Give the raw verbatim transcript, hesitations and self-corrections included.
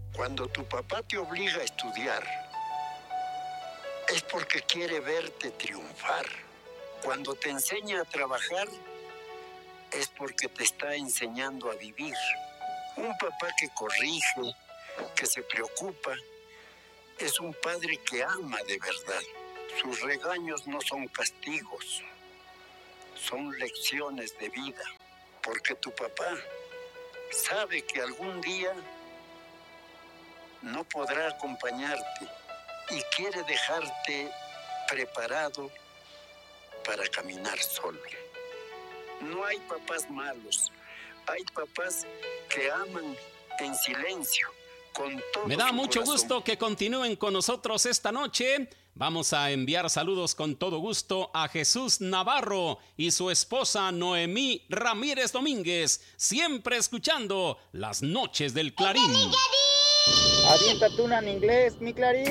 Cuando tu papá te obliga a estudiar, es porque quiere verte triunfar. Cuando te enseña a trabajar, es porque te está enseñando a vivir. Un papá que corrige, que se preocupa, es un padre que ama de verdad. Sus regaños no son castigos, son lecciones de vida. Porque tu papá sabe que algún día no podrá acompañarte y quiere dejarte preparado para caminar solo. No hay papás malos, hay papás que aman en silencio, con todo Me da su mucho corazón. gusto que continúen con nosotros esta noche. Vamos a enviar saludos con todo gusto a Jesús Navarro y su esposa Noemí Ramírez Domínguez, siempre escuchando las noches del Clarín. Aviéntate una en inglés, mi Clarín.